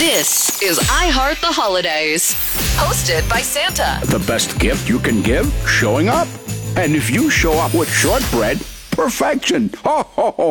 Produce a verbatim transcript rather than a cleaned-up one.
This is I Heart the Holidays, hosted by Santa. The best gift you can give? Showing up. And if you show up with shortbread, perfection. Ho, ho, ho,